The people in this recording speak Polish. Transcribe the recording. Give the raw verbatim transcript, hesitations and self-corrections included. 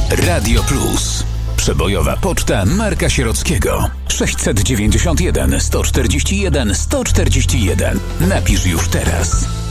Radio Plus. Przebojowa poczta Marka Sierockiego. sześćset dziewięćdziesiąt jeden sto czterdzieści jeden sto czterdzieści jeden. Napisz już teraz.